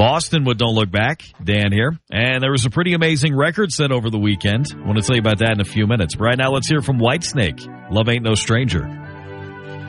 Boston with Don't Look Back. Dan here. And there was a pretty amazing record set over the weekend. I want to tell you about that in a few minutes. But right now, let's hear from Whitesnake. Love Ain't No Stranger.